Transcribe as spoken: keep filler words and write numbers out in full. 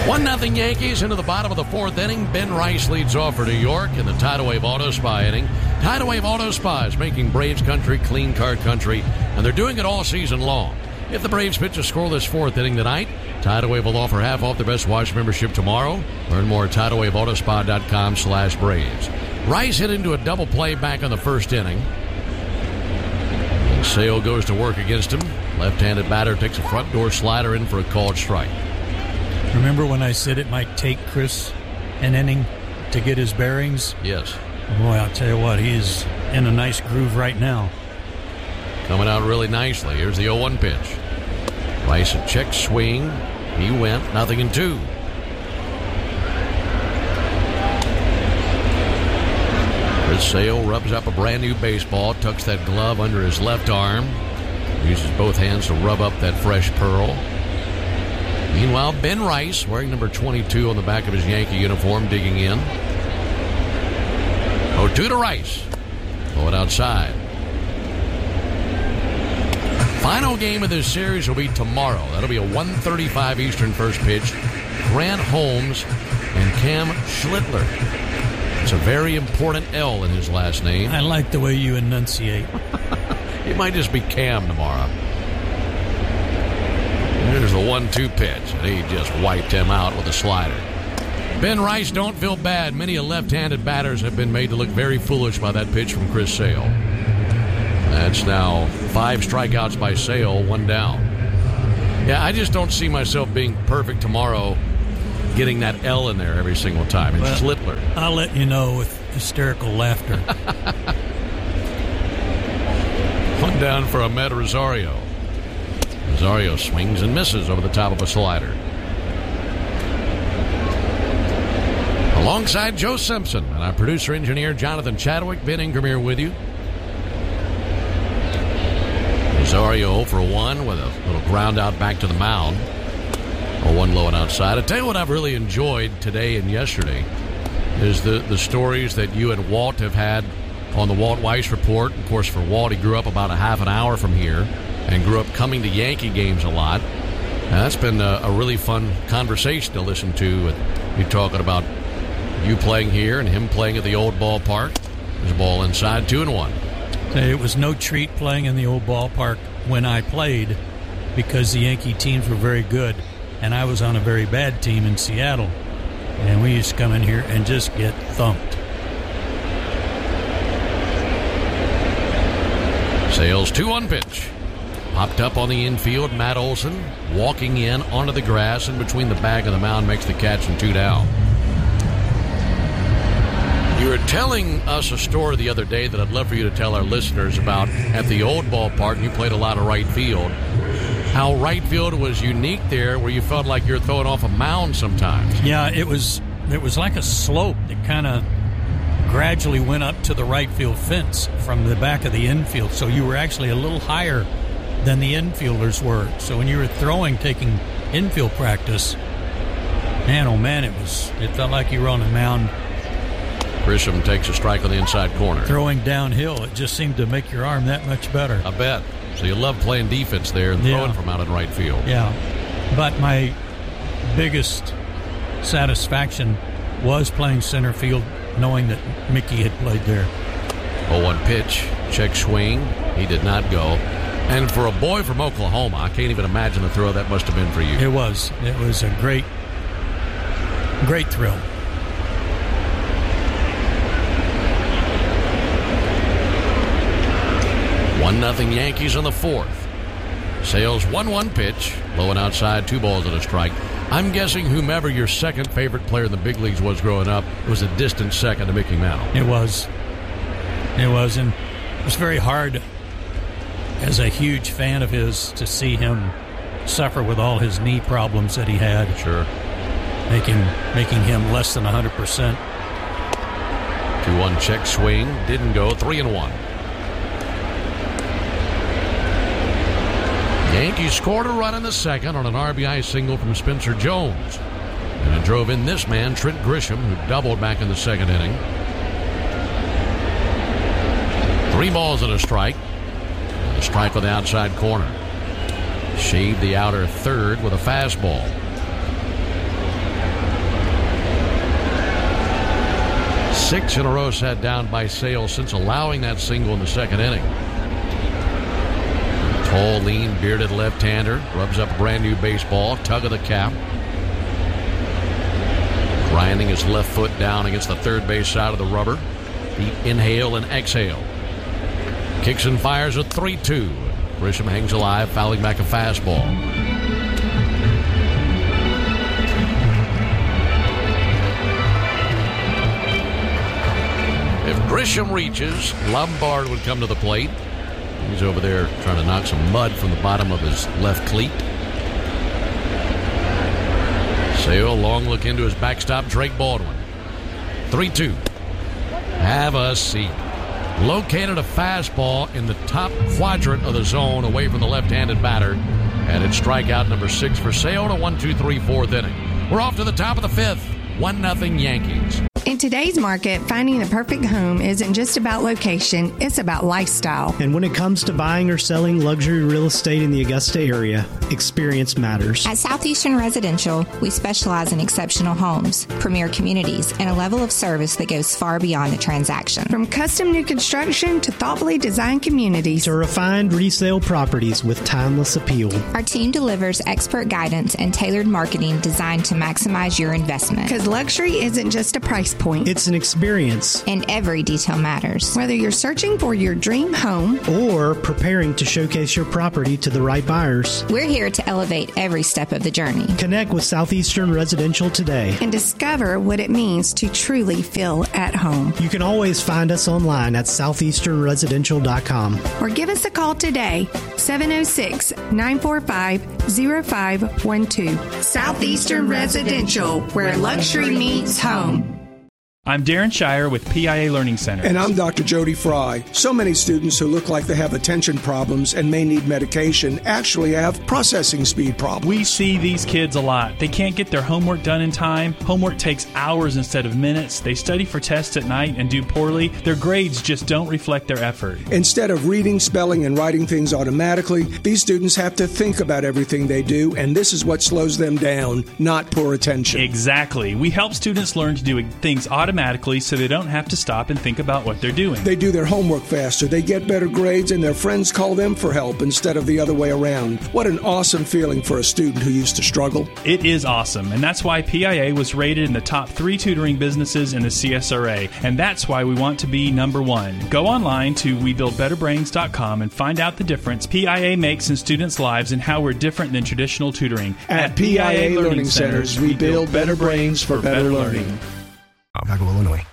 one nothing Yankees into the bottom of the fourth inning. Ben Rice leads off for New York in the Tidal Wave Auto Spa inning. Tidal Wave Auto Spa is making Braves country clean car country, and they're doing it all season long. If the Braves pitch a scoreless fourth inning tonight, Tidal Wave will offer half off their Best Wash membership tomorrow. Learn more at tidal wave auto spa dot com slash Braves. Rice hit into a double play back in the first inning. And Sale goes to work against him. Left-handed batter takes a front door slider in for a called strike. Remember when I said it might take Chris an inning to get his bearings? Yes. Boy, I'll tell you what, he's in a nice groove right now. Coming out really nicely. Here's the oh one pitch. Rice a check swing. He went nothing in two. Chris Sale rubs up a brand new baseball, tucks that glove under his left arm, uses both hands to rub up that fresh pearl. Meanwhile, Ben Rice, wearing number twenty-two on the back of his Yankee uniform, digging in. oh two to Rice. Throw it outside. Final game of this series will be tomorrow. That'll be a one thirty-five Eastern first pitch. Grant Holmes and Cam Schlittler. It's a very important L in his last name. I like the way you enunciate. It might just be Cam tomorrow. There's the one two pitch, and he just wiped him out with a slider. Ben Rice, don't feel bad. Many left-handed batters have been made to look very foolish by that pitch from Chris Sale. That's now five strikeouts by Sale, one down. Yeah, I just don't see myself being perfect tomorrow, getting that L in there every single time. It's well, Schlittler. I'll let you know with hysterical laughter. One down for Ahmed Rosario. Rosario swings and misses over the top of a slider. Alongside Joe Simpson and our producer-engineer Jonathan Chadwick, Ben Ingram here with you. Rosario oh for one with a little ground out back to the mound. oh one low and outside. I'll tell you what I've really enjoyed today and yesterday is the, the stories that you and Walt have had on the Walt Weiss Report. Of course, for Walt, he grew up about a half an hour from here and grew up coming to Yankee games a lot. And that's been a, a really fun conversation to listen to. And you talking about you playing here and him playing at the old ballpark. There's a ball inside, two and one. It was no treat playing in the old ballpark when I played because the Yankee teams were very good, and I was on a very bad team in Seattle. And we used to come in here and just get thumped. Sale's two one pitch. Popped up on the infield. Matt Olson walking in onto the grass in between the bag and the mound makes the catch and two down. You were telling us a story the other day that I'd love for you to tell our listeners about at the old ballpark, and you played a lot of right field. How right field was unique there where you felt like you were throwing off a mound sometimes. Yeah, it was it was like a slope that kind of gradually went up to the right field fence from the back of the infield. So you were actually a little higher than the infielders were. So when you were throwing, taking infield practice, man, oh man, it was it felt like you were on a mound. Grisham takes a strike on the inside corner. Throwing downhill, it just seemed to make your arm that much better. I bet. So you love playing defense there and throwing yeah. from out in right field. Yeah. But my biggest satisfaction was playing center field, knowing that Mickey had played there. oh one pitch, check swing. He did not go. And for a boy from Oklahoma, I can't even imagine the throw that must have been for you. It was. It was a great, great thrill. one nothing Yankees in the fourth. Sale's one one pitch, low and outside, two balls and a strike. I'm guessing whomever your second favorite player in the big leagues was growing up was a distant second to Mickey Mantle. It was. It was, and it was very hard as a huge fan of his to see him suffer with all his knee problems that he had. Sure. Making, making him less than one hundred percent. two one check swing, didn't go, three and one. Yankees scored a run in the second on an R B I single from Spencer Jones. And it drove in this man, Trent Grisham, who doubled back in the second inning. Three balls and a strike. And a strike with the outside corner. Shaved the outer third with a fastball. Six in a row sat down by Sale since allowing that single in the second inning. Tall, lean, bearded left-hander rubs up a brand new baseball, tug of the cap. Grinding his left foot down against the third base side of the rubber. Deep inhale and exhale. Kicks and fires a three two. Grisham hangs alive, fouling back a fastball. If Grisham reaches, Lombard would come to the plate. He's over there trying to knock some mud from the bottom of his left cleat. Sale, long look into his backstop, Drake Baldwin. three two. Have a seat. Located a fastball in the top quadrant of the zone away from the left-handed batter. And it's strikeout number six for Sale to one two three fourth inning. We're off to the top of the fifth. one nothing Yankees. In today's market, finding the perfect home isn't just about location, it's about lifestyle. And when it comes to buying or selling luxury real estate in the Augusta area, experience matters. At Southeastern Residential, we specialize in exceptional homes, premier communities, and a level of service that goes far beyond the transaction. From custom new construction to thoughtfully designed communities to refined resale properties with timeless appeal. Our team delivers expert guidance and tailored marketing designed to maximize your investment. Because luxury isn't just a price point. It's an experience. And every detail matters. Whether you're searching for your dream home or preparing to showcase your property to the right buyers, we're here to elevate every step of the journey. Connect with Southeastern Residential today and discover what it means to truly feel at home. You can always find us online at southeastern residential dot com or give us a call today, seven oh six, nine four five, oh five one two. Southeastern Residential, where luxury meets home. I'm Darren Shire with P I A Learning Center. And I'm Doctor Jody Fry. So many students who look like they have attention problems and may need medication actually have processing speed problems. We see these kids a lot. They can't get their homework done in time. Homework takes hours instead of minutes. They study for tests at night and do poorly. Their grades just don't reflect their effort. Instead of reading, spelling, and writing things automatically, these students have to think about everything they do, and this is what slows them down, not poor attention. Exactly. We help students learn to do things automatically automatically so they don't have to stop and think about what they're doing. They do their homework faster, they get better grades, and their friends call them for help instead of the other way around. What an awesome feeling for a student who used to struggle. It is awesome, and that's why P I A was rated in the top three tutoring businesses in the C S R A, and that's why we want to be number one. Go online to we build better brains dot com and find out the difference P I A makes in students' lives and how we're different than traditional tutoring. At, At P I A, P I A Learning Centers, we build better brains for better learning. Chicago, Illinois.